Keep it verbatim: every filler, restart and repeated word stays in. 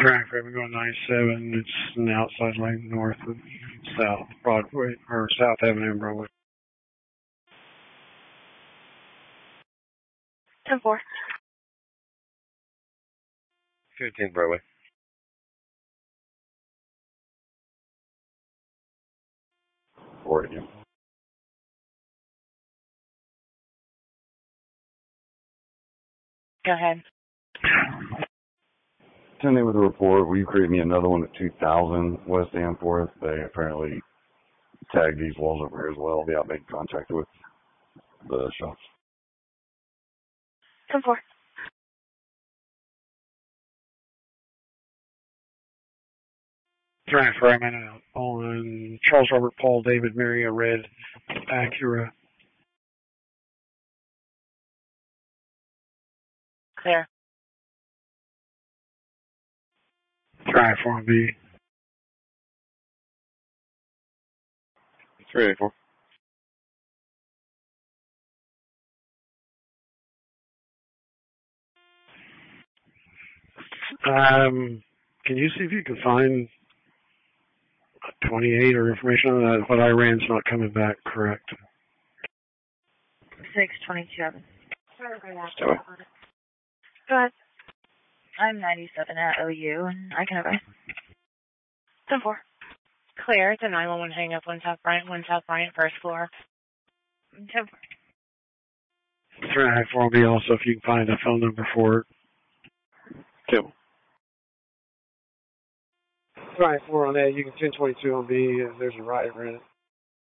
Traffic, we're going ninety-seven. It's in the outside lane north of South Broadway, or South Avenue and Broadway. ten four. fifteenth Broadway. Four again. Go ahead. Attending with a report, will you create me another one at two thousand West Danforth? They apparently tagged these walls over here as well. I'll be out making contact with the shops. ten four. Drive for a minute out on Charles Robert Paul David Mary, a red Acura. Clear. Drive for a B. three eighty-four. Um, can you see if you can find a twenty-eight or information on that? What I ran's not coming back correct. six twenty-seven. Stay away. Go ahead. I'm ninety-seven at O U, and I can advise. ten four. Clear. It's a nine one one hang up, one South Bryant, one South Bryant, first floor. ten four. Drive for a B also if you can find a phone number for it. Two. Drive for on A, you can ten twenty-two on B, if there's a rider in it.